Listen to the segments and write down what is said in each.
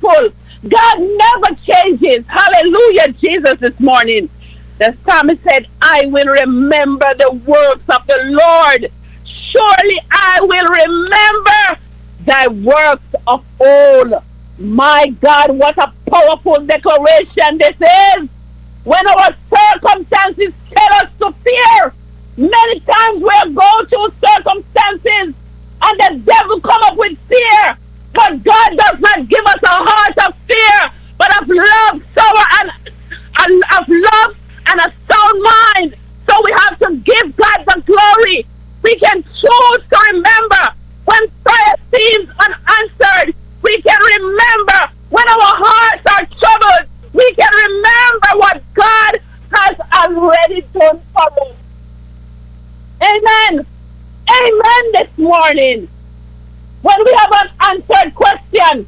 faithful. God never changes. Hallelujah, Jesus, this morning. The psalmist said, I will remember the works of the Lord. Surely I will remember thy works of old. My God, what a powerful declaration this is. When our circumstances tell us to fear, many times we are going through circumstances and the devil come up with fear. But God does not give us a heart of fear, but of love, sour, and of love and a sound mind. So we have to give God the glory. We can choose to remember when prayer seems unanswered. We can remember when our hearts are troubled. We can remember what God has already done for us. Amen. Amen this morning. When we have an answered question,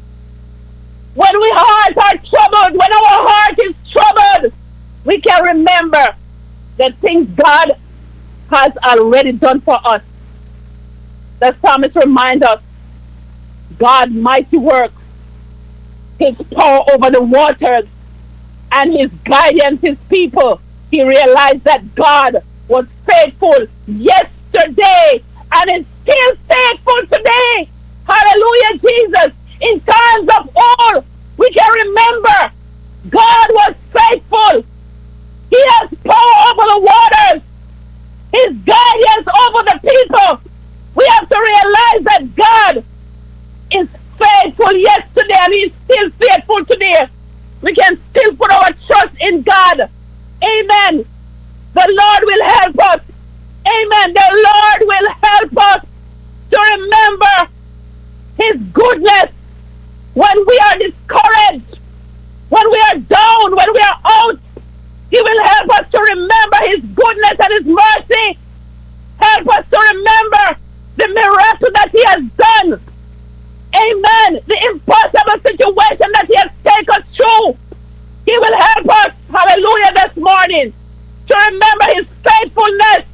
when our hearts are troubled, when our heart is troubled, we can remember the things God has already done for us. The psalmist reminds us, God's mighty works, his power over the waters, and his guidance, his people. He realized that God was faithful yesterday and is still faithful today. Hallelujah, Jesus. In times of old, we can remember God was faithful. He has power over the waters, his guidance over the people. We have to realize that God is faithful yesterday and he's still faithful today. We can still put our trust in God. Amen. The Lord will help us. Amen. The Lord will help us to remember his goodness when we are discouraged, when we are down, when we are out. He will help us to remember his goodness and his mercy. Help us to remember the miracle that he has done. Amen. The impossible situation that he has taken us through. He will help us, hallelujah, this morning to remember his faithfulness.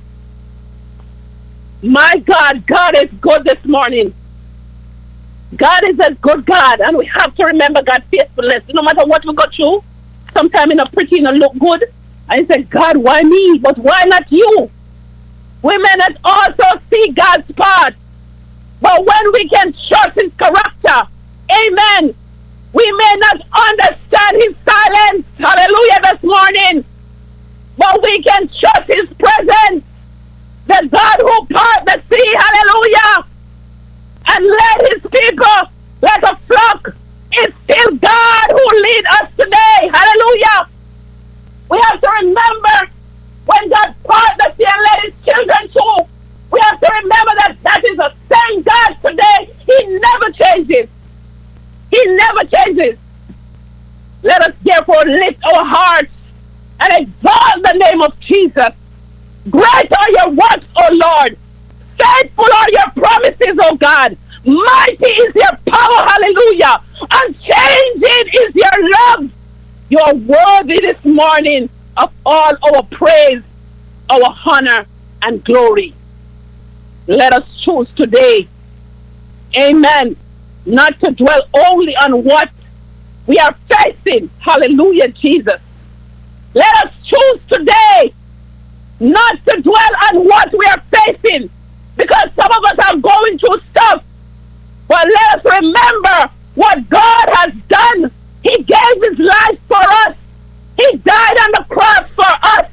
My God, God is good this morning. God is a good God, and we have to remember God's faithfulness. No matter what we go through, sometimes in a pretty, look good, and you say, God, why me? But why not you? We may not also see God's part, but when we can trust his character, amen, we may not understand his silence, hallelujah, this morning, but we can trust his presence, the God who part the sea, hallelujah, and led his people like a flock. It's still God who leads us today, hallelujah. We have to remember when God part the sea and led his children through, we have to remember that that is the same God today. He never changes. He never changes. Let us therefore lift our hearts and exalt the name of Jesus. Great are your works, O Lord. Faithful are your promises, O God. Mighty is your power, hallelujah. Unchanging is your love. You are worthy this morning of all our praise, our honor, and glory. Let us choose today, amen, not to dwell only on what we are facing. Hallelujah, Jesus. Let us choose today not to dwell on what we are facing, because some of us are going through stuff. But let us remember what God has done. He gave his life for us. He died on the cross for us.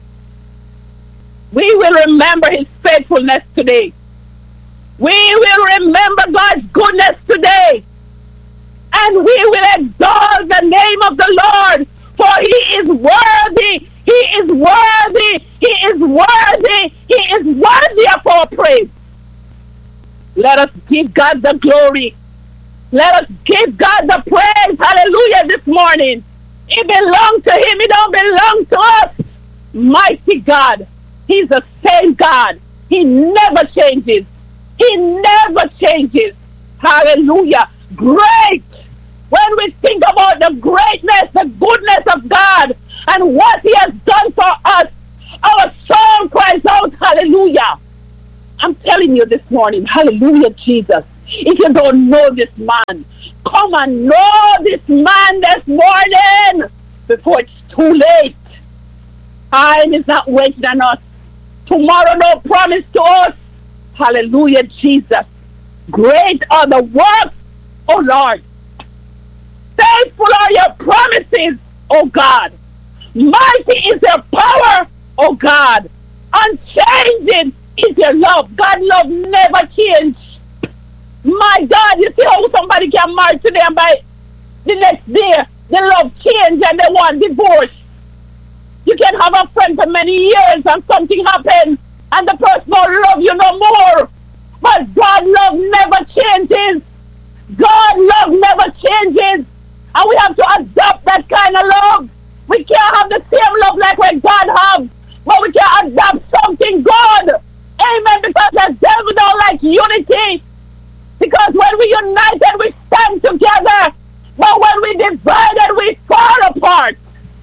We will remember his faithfulness today. We will remember God's goodness today. And we will exalt the name of the Lord, for he is worthy. He is worthy. He is worthy. He is worthy of our praise. Let us give God the glory. Let us give God the praise. Hallelujah this morning. It belongs to him. It don't belong to us. Mighty God. He's the same God. He never changes. He never changes. Hallelujah. Great. When we think about the greatness, the goodness of God and what he has done for us, our soul cries out, hallelujah. I'm telling you this morning, hallelujah, Jesus. If you don't know this man, Come and know this man this morning before it's too late. Time is not waiting on us. Tomorrow no promise to us. Hallelujah, Jesus. Great are the works, oh Lord. Faithful are your promises, oh God. Mighty is your power, oh God. Unchanging is your love. God love never change. My God, you see how somebody can marry today and by the next day the love change and they want divorce. You can have a friend for many years and something happens and the person don't love you no more. But God love never changes. God love never changes. And we have to adopt that kind of love. We can't have the same love like what God has, but we can adopt something good. Amen. Because the devil don't like unity. Because when we united, we stand together. But when we divided, we fall apart.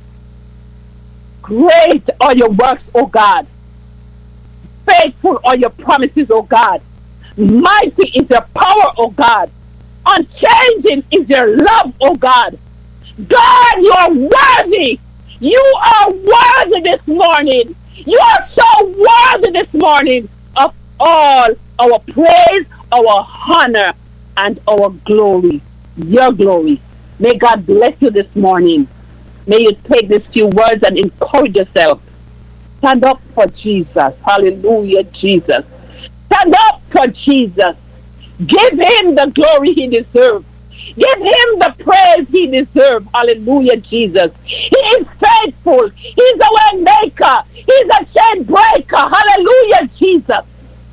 Great are your works, O God. Faithful are your promises, O God. Mighty is your power, O God. Unchanging is your love, O God. God, you are worthy. You are worthy this morning. You are so worthy this morning of all our praise, our honor, and our glory. Your glory. May God bless you this morning. May you take these few words and encourage yourself. Stand up for Jesus. Hallelujah, Jesus. Stand up for Jesus. Give him the glory he deserves. Give him the praise he deserves. Hallelujah, Jesus. He is faithful. He's a way maker. He's a chain breaker. Hallelujah, Jesus.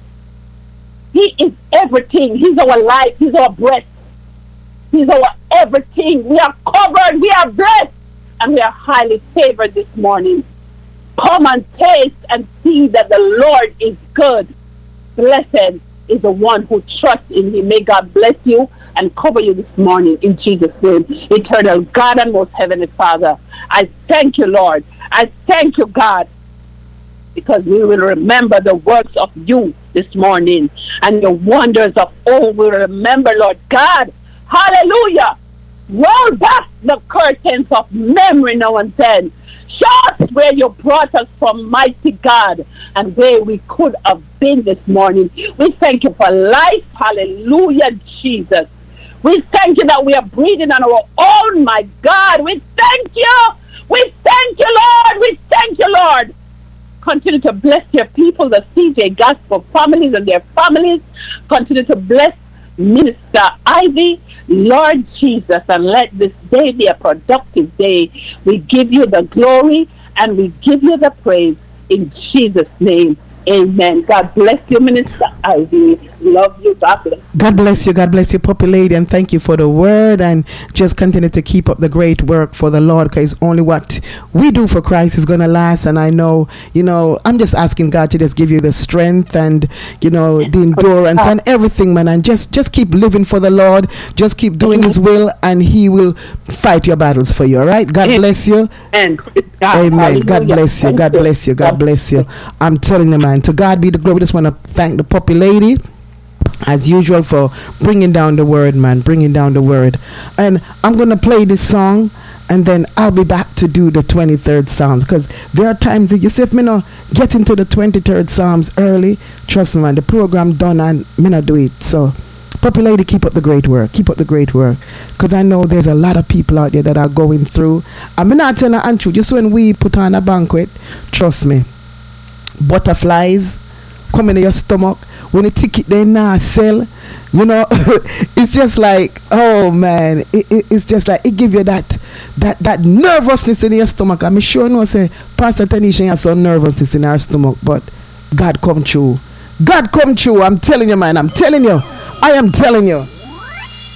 He is everything. He's our life. He's our breath. He's our everything. We are covered. We are blessed. And we are highly favored this morning. Come and taste and see that the Lord is good. Blessed is the one who trusts in him. May God bless you and cover you this morning in Jesus' name. Eternal God and most heavenly Father, I thank you, Lord. I thank you, God, because we will remember the works of you this morning and the wonders of all we will remember, Lord God. Hallelujah. Roll back the curtains of memory now and then. Show us where you brought us from, mighty God, and where we could have been this morning. We thank you for life. Hallelujah, Jesus. We thank you that we are breathing on our own, my God. We thank you. We thank you, Lord. We thank you, Lord. Continue to bless your people, the CJ Gospel families and their families. Continue to bless Minister Ivy, Lord Jesus, and let this day be a productive day. We give you the glory and we give you the praise in Jesus' name. Amen. God bless you, Minister Ivy. Love you. God bless. God bless you. God bless you, Puppy Lady, and thank you for the word. And just continue to keep up the great work for the Lord, because only what we do for Christ is going to last. And I know, I'm just asking God to just give you the strength and, the endurance and everything, man. And just keep living for the Lord. Just keep doing His will, and He will fight your battles for you. All right. God bless you. Amen. God bless you. God bless you. God bless you. I'm telling you, man. To God be the glory. Just want to thank the Puppy Lady, as usual, for bringing down the word, man. Bringing down the word. And I'm going to play this song, and then I'll be back to do the 23rd Psalms. Because there are times that you say, if me not get into the 23rd Psalms early, trust me, man, the program done and me not do it. So, Puppy Lady, keep up the great work. Keep up the great work. Because I know there's a lot of people out there that are going through. I'm not telling you, Andrew, just when we put on a banquet, trust me, butterflies come in your stomach. When the ticket they now sell, it's just like, oh man, it's just like it give you that nervousness in your stomach. I'm sure no say Pastor Tanisha has some nervousness in her stomach, but God come true. God come true. I'm telling you, man. I'm telling you. I am telling you.